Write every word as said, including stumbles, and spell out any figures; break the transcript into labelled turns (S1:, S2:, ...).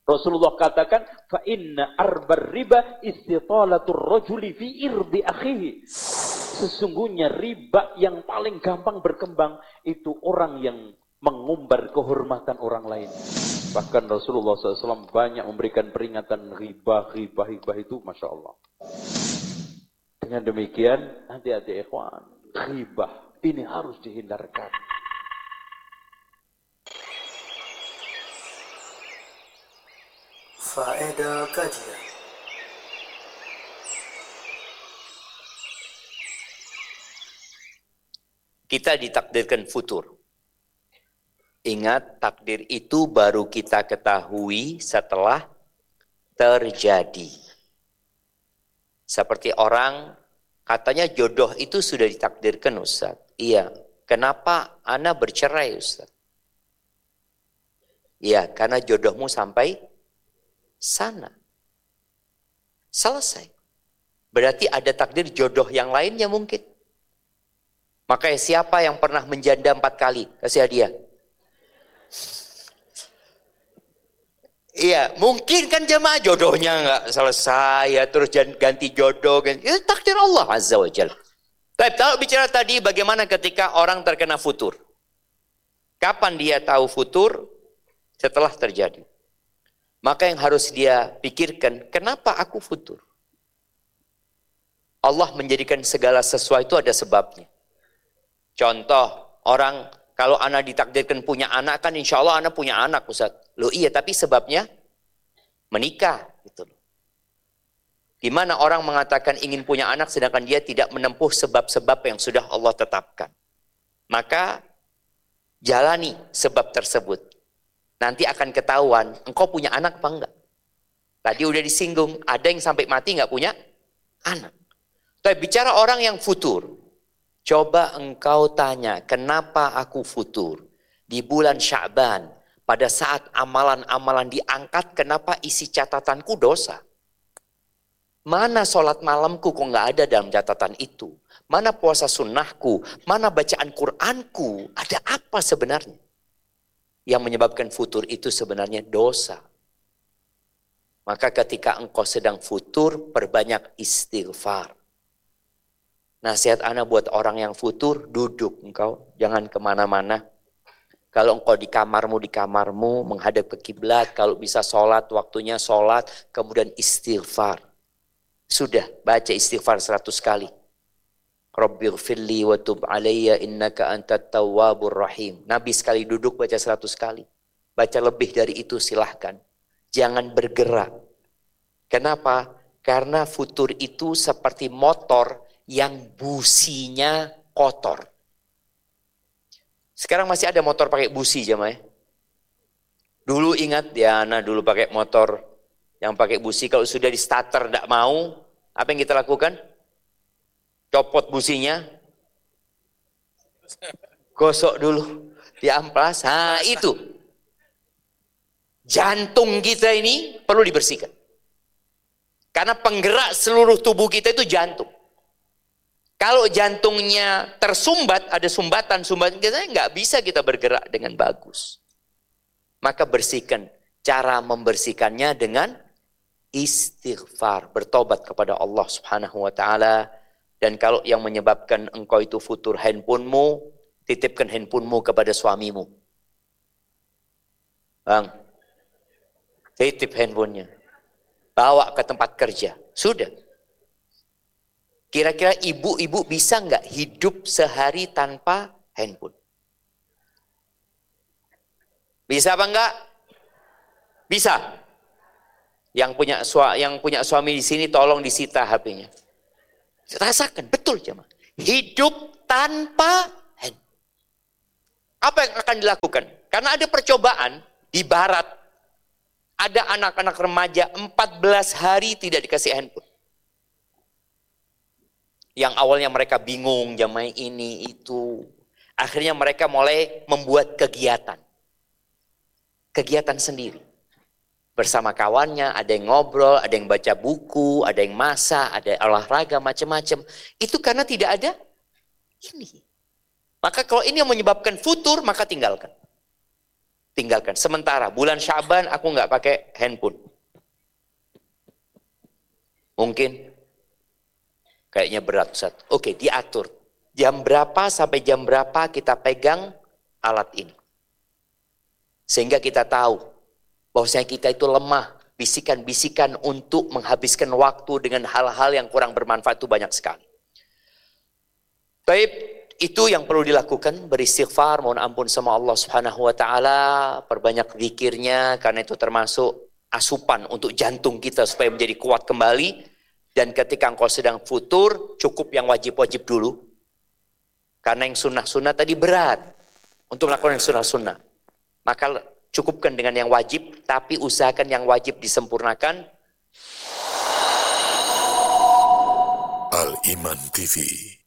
S1: Rasulullah katakan, fa inna arbar riba istitalatur rajuli fi irdi akhihi. Sesungguhnya riba yang paling gampang berkembang itu orang yang mengumbar kehormatan orang lain. Bahkan Rasulullah shallallahu alaihi wasallam banyak memberikan peringatan riba, riba, riba itu, masya Allah. Dengan demikian, hati-hati ikhwan, riba ini harus dihindarkan.
S2: Faedah kajian.
S3: Kita ditakdirkan futur. Ingat, takdir itu baru kita ketahui setelah terjadi. Seperti orang katanya jodoh itu sudah ditakdirkan, Ustaz. Iya, kenapa ana bercerai, Ustaz? Iya, karena jodohmu sampai sana. Selesai. Berarti ada takdir jodoh yang lainnya mungkin. Makanya siapa yang pernah menjanda empat kali? Kasih hadiah. Iya, mungkin kan jemaah jodohnya nggak selesai, ya, terus ganti jodoh. Ganti. Itu takdir Allah Azza wa Jalla. Tapi kalau bicara tadi bagaimana ketika orang terkena futur. Kapan dia tahu futur? Setelah terjadi. Maka yang harus dia pikirkan, kenapa aku futur? Allah menjadikan segala sesuatu ada sebabnya. Contoh, orang kalau anak ditakdirkan punya anak, kan insya Allah anak punya anak, Ustaz. Loh iya, tapi sebabnya menikah. Gitu. Gimana orang mengatakan ingin punya anak, sedangkan dia tidak menempuh sebab-sebab yang sudah Allah tetapkan. Maka, jalani sebab tersebut. Nanti akan ketahuan, engkau punya anak apa enggak. Tadi udah disinggung, ada yang sampai mati enggak punya anak. Tapi bicara orang yang futur, coba engkau tanya, kenapa aku futur? Di bulan Sya'ban, pada saat amalan-amalan diangkat, kenapa isi catatanku dosa? Mana sholat malamku kok enggak ada dalam catatan itu? Mana puasa sunnahku? Mana bacaan Qur'anku? Ada apa sebenarnya? Yang menyebabkan futur itu sebenarnya dosa. Maka ketika engkau sedang futur, perbanyak istighfar. Nasihat ana buat orang yang futur, duduk engkau, jangan kemana-mana. Kalau engkau di kamarmu, di kamarmu, menghadap ke kiblat, kalau bisa sholat, waktunya sholat, kemudian istighfar. Sudah, baca istighfar seratus kali. Rabbighfirli wa tub alayya innaka antat tawwabur rahim. Nabi sekali duduk baca seratus kali. Baca lebih dari itu silahkan. Jangan bergerak. Kenapa? Karena futur itu seperti motor yang businya kotor. Sekarang masih ada motor pakai busi jemaah. Dulu ingat ya, nah dulu pakai motor yang pakai busi, kalau sudah di starter tidak mau, apa yang kita lakukan? Copot businya, gosok dulu, diamplas. Nah itu, jantung kita ini perlu dibersihkan. Karena penggerak seluruh tubuh kita itu jantung. Kalau jantungnya tersumbat, ada sumbatan-sumbatan, kita nggak bisa kita bergerak dengan bagus. Maka bersihkan. Cara membersihkannya dengan istighfar, bertobat kepada Allah Subhanahu wa taala. Dan kalau yang menyebabkan engkau itu futur handphonemu, titipkan handphonemu kepada suamimu. Bang, titip handphonenya. Bawa ke tempat kerja. Sudah. Kira-kira ibu-ibu bisa nggak hidup sehari tanpa handphone? Bisa apa enggak? Bisa. Yang punya suami, yang punya suami di sini tolong disita H P-nya. Rasakan, betul jemaah. Hidup tanpa handphone. Apa yang akan dilakukan? Karena ada percobaan di barat. Ada anak-anak remaja empat belas hari tidak dikasih handphone. Yang awalnya mereka bingung, jamaah ini, itu. Akhirnya mereka mulai membuat kegiatan. Kegiatan sendiri. Bersama kawannya, ada yang ngobrol, ada yang baca buku, ada yang masak, ada olahraga, macam-macam. Itu karena tidak ada ini. Maka kalau ini yang menyebabkan futur, maka tinggalkan. tinggalkan. Sementara bulan Syaban aku nggak pakai handphone. Mungkin kayaknya berat Ustaz. Oke, diatur. Jam berapa sampai jam berapa kita pegang alat ini. Sehingga kita tahu bahwasanya kita itu lemah. Bisikan-bisikan untuk menghabiskan waktu dengan hal-hal yang kurang bermanfaat itu banyak sekali. Baik, itu yang perlu dilakukan, beristighfar, mohon ampun sama Allah Subhanahu wa taala, perbanyak zikirnya karena itu termasuk asupan untuk jantung kita supaya menjadi kuat kembali. Dan ketika engkau sedang futur, cukup yang wajib-wajib dulu. Karena yang sunnah-sunnah tadi berat untuk melakukan yang sunnah-sunnah. Maka cukupkan dengan yang wajib, tapi usahakan yang wajib disempurnakan.
S2: Al Iman T V